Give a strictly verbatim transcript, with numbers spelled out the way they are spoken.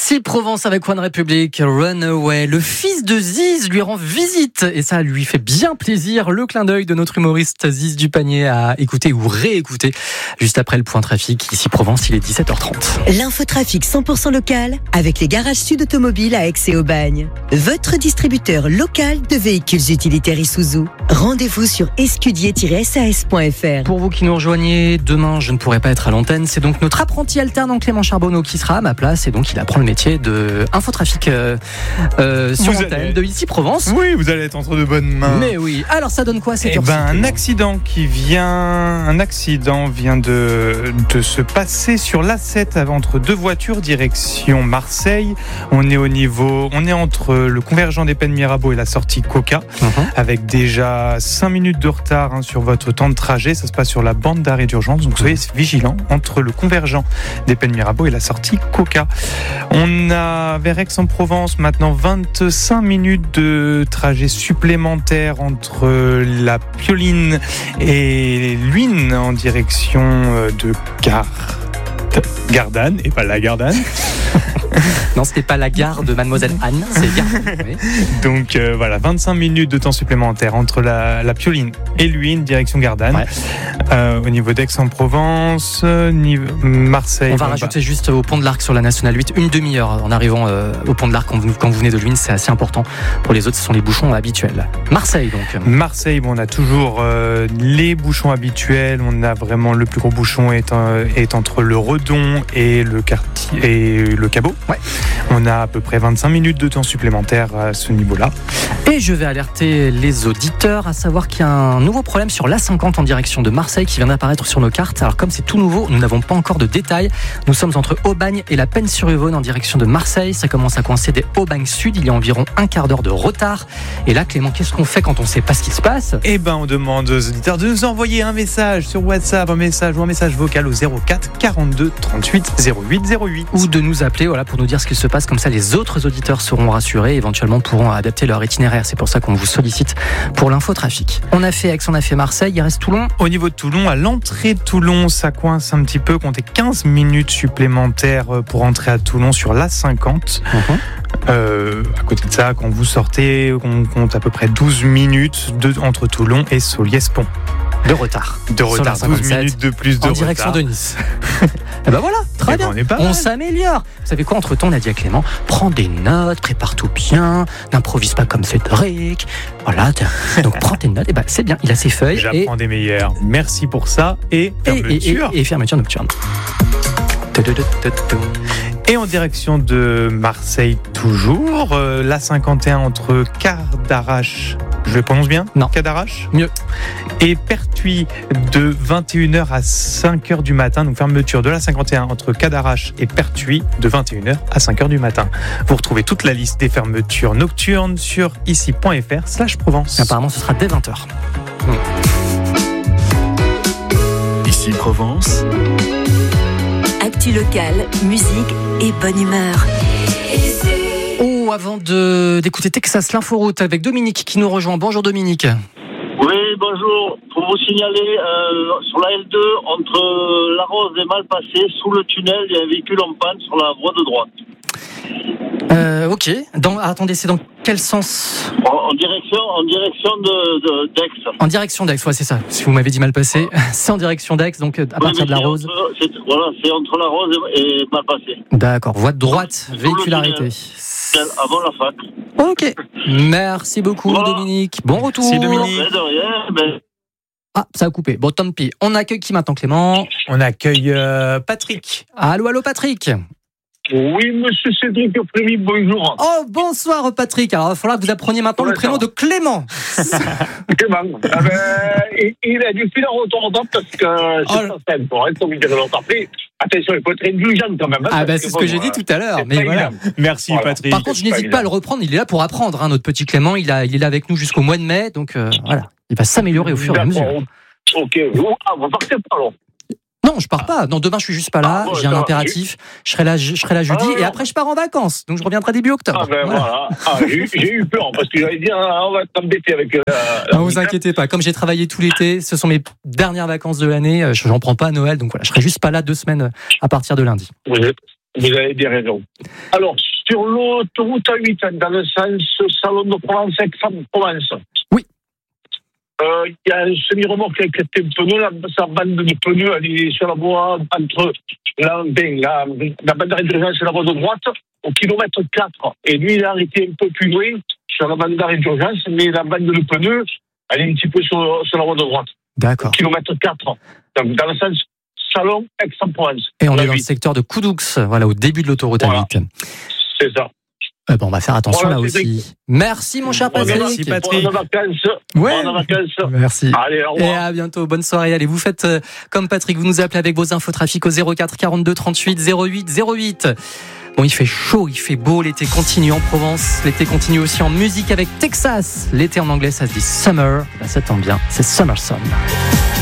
Ici Provence avec One Republic, Runaway. Le fils de Ziz lui rend visite et ça lui fait bien plaisir. Le clin d'œil de notre humoriste Ziz du Panier à écouter ou réécouter juste après le point trafic. Ici Provence, il est dix-sept heures trente. L'infotrafic cent pour cent local avec les garages Sud Automobiles à Aix et Aubagne. Votre distributeur local de véhicules utilitaires Isuzu. Rendez-vous sur escudier tiret s a s point f r. Pour vous qui nous rejoignez, demain je ne pourrai pas être à l'antenne. C'est donc notre apprenti alternant Clément Charbonneau qui sera à ma place et donc il apprend le métier de infotrafic euh, euh, sur Vous antenne allez... de Ici Provence. Oui, vous allez être entre de bonnes mains. Mais oui. Alors ça donne quoi cette Eh heure-ci, ben, un Clément accident qui vient, un accident vient de de se passer sur l'A sept entre deux voitures direction Marseille. On est au niveau, on est entre le convergent des Pennes Mirabeau et la sortie Coca, uh-huh. avec avec déjà cinq minutes de retard hein, sur votre temps de trajet. Ça se passe sur la bande d'arrêt d'urgence, donc soyez vigilants entre le convergent des Pennes Mirabeau et la sortie Coca. On a vers Aix-en-Provence maintenant vingt-cinq minutes de trajet supplémentaire entre la Pioline et Luynes en direction de Gar... Gardanne et pas la Gardanne. Non, c'était pas la gare de Mademoiselle Anne, c'est Gardanne. Oui. Donc euh, voilà, vingt-cinq minutes de temps supplémentaire entre la, la Pioline et Luynes, direction Gardanne. Ouais. Euh, au niveau d'Aix-en-Provence, euh, niveau Marseille. On va rajouter bah... juste au pont de l'Arc sur la Nationale huit, une demi-heure en arrivant euh, au pont de l'Arc quand vous, quand vous venez de Luynes, c'est assez important. Pour les autres, ce sont les bouchons habituels. Marseille donc. Marseille, bon, on a toujours euh, les bouchons habituels. On a vraiment le plus gros bouchon est, euh, est entre le Redon et le quartier et le Cabot. Ouais. On a à peu près vingt-cinq minutes de temps supplémentaire à ce niveau-là. Et je vais alerter les auditeurs à savoir qu'il y a un nouveau problème sur l'A cinquante en direction de Marseille qui vient d'apparaître sur nos cartes. Alors comme c'est tout nouveau, nous n'avons pas encore de détails. Nous sommes entre Aubagne et la Penne-sur-Yvonne en direction de Marseille. Ça commence à coincer des Aubagne Sud. Il y a environ un quart d'heure de retard. Et là, Clément, qu'est-ce qu'on fait quand on ne sait pas ce qui se passe ? Eh ben, on demande aux auditeurs de nous envoyer un message sur WhatsApp, un message ou un message vocal au zéro quatre quarante-deux trente-huit zéro huit zéro huit. Ou de nous appeler voilà, pour nous dire ce qu'il se passe. Comme ça, les autres auditeurs seront rassurés et éventuellement pourront adapter leur itinéraire. C'est pour ça qu'on vous sollicite pour l'infotrafic. On a fait Aix, on a fait Marseille, il reste Toulon. Au niveau de Toulon, à l'entrée de Toulon, ça coince un petit peu. Comptez quinze minutes supplémentaires pour entrer à Toulon sur l'A cinquante. Uh-huh. Euh, à côté de ça, quand vous sortez, on compte à peu près douze minutes de, entre Toulon et Soliès-Pont. De retard. De retard, douze minutes de plus de en retard. En direction de Nice. Et ben voilà, très et bien. Ben on on s'améliore. Vous savez quoi, entre temps, on a dit à Clément, prends des notes, prépare tout bien, n'improvise pas comme Cédric. Voilà, donc prends tes notes. Et ben c'est bien, il a ses feuilles. J'apprends et... des meilleurs. Merci pour ça. Et fermeture. Et, et, et, et fermeture nocturne. Et en direction de Marseille toujours, euh, l'A cinquante et un entre Cadarache, je le prononce bien ? Non. Cadarache ? Mieux. Et Pertuis de vingt et une heures à cinq heures du matin, donc fermeture de l'A cinquante et un entre Cadarache et Pertuis de vingt et une heures à cinq heures du matin. Vous retrouvez toute la liste des fermetures nocturnes sur ici.fr slash Provence. Apparemment ce sera dès vingt heures. Mmh. Ici Provence. Actu locale, musique et bonne humeur. Oh, avant de, d'écouter Texas, l'inforoute avec Dominique qui nous rejoint. Bonjour Dominique. Oui, bonjour. Pour vous signaler, euh, sur la L deux, entre La Rose et Malpassé, sous le tunnel, il y a un véhicule en panne sur la voie de droite. Euh, ok. Dans, ah, attendez, c'est dans quel sens ? En, en direction, en direction de, de, d'Aix. En direction d'Aix, ouais, c'est ça. Si vous m'avez dit mal passé, c'est en direction d'Aix, donc à oui, partir de La Rose. Entre, c'est, voilà, c'est entre La Rose et, et Malpassé. D'accord. Voie de droite, donc, véhicularité. Avant la fac. Ok. Merci beaucoup, voilà. Dominique. Bon retour. Merci Dominique. De rien, mais... Ah, ça a coupé. Bon, tant pis. On accueille qui maintenant, Clément ? On accueille euh, Patrick. Allô, allô, Patrick. Oui, monsieur Cédric Frémy, bonjour. Oh, bonsoir Patrick. Alors, il va falloir que vous appreniez maintenant ouais, le prénom de Clément. Clément. Ah ben, il, il a dû filer en retournant parce que c'est oh, pas simple. Hein, comme il dirait longtemps. Attention, il faut être indulgent quand même. Hein, ah ben, c'est ce que j'ai dit tout à l'heure. Mais voilà. Merci voilà. Patrick. Par contre, je n'hésite pas, pas à le reprendre. Il est là pour apprendre, hein, notre petit Clément. Il, a, il est là avec nous jusqu'au mois de mai. Donc, euh, voilà. Il va s'améliorer au fur et à mesure. Ok. Ah, on va partir pas alors. Non, je pars pas. Non, demain je suis juste pas là. Ah, ouais, j'ai un impératif. Je serai là, je serai là jeudi ah, et après je pars en vacances. Donc je reviendrai début octobre. Ah ben voilà. voilà. Ah, j'ai, j'ai eu peur parce que j'allais dire on va t'embêter avec. Euh, non, vous inquiétez pas. Comme j'ai travaillé tout l'été, ce sont mes dernières vacances de l'année. J'en prends pas à Noël, donc voilà, je serai juste pas là deux semaines à partir de lundi. Oui. Vous avez des raisons. Alors, sur l'autoroute A huit, dans le sens Salon de Provence, Aix-en-Provence. Oui. Euh, il y a un semi-remorque avec un pneu, la, sa bande de pneus, elle est sur la voie entre la, la, la bande d'arrêt d'urgence et la voie de droite, au kilomètre quatre. Et lui, il est arrêté un peu plus loin, sur la bande d'arrêt d'urgence, mais la bande de pneus, elle est un petit peu sur, sur la voie de droite. D'accord. Kilomètre quatre. Donc, dans le sens Salon, Aix-en-Provence. Et on est A huit. dans le secteur de Coudoux, voilà, au début de l'autoroute Voilà. A huit. C'est ça. Eh ben, on va faire attention Voilà, là c'est aussi. Merci mon cher Bonne Patrick. Merci, Patrick. Bonnes vacances. Ouais. Bonnes vacances. Merci. Allez, au Et revoir. à bientôt, bonne soirée. Allez, vous faites euh, comme Patrick, vous nous appelez avec vos infos trafic au zéro quatre quarante-deux trente-huit zéro huit zéro huit. Bon, il fait chaud, il fait beau, l'été continue en Provence, l'été continue aussi en musique avec Texas. L'été en anglais, ça se dit summer, ben, ça tombe bien, c'est Summer Sun.